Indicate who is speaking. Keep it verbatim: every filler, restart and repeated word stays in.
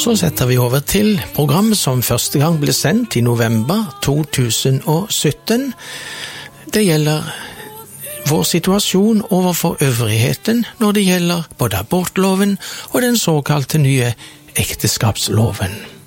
Speaker 1: Så setter vi over til programmet som første gang ble sendt i november to tusen sytten. Det gjelder vår situasjon overfor øvrigheten når det gjelder både abortloven og den såkalte nye ekteskapsloven.